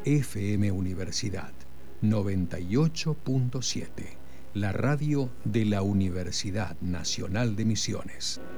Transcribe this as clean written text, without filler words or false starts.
FM Universidad 98.7, la radio de la Universidad Nacional de Misiones.